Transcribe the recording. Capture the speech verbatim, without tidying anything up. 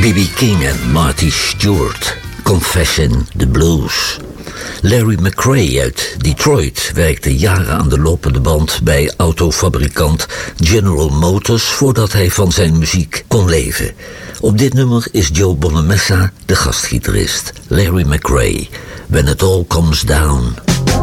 B B King en Marty Stewart, Confession the Blues. Larry McRae uit Detroit werkte jaren aan de lopende band bij autofabrikant General Motors voordat hij van zijn muziek kon leven. Op dit nummer is Joe Bonamessa de gastgitarist. Larry McRae, When It All Comes Down.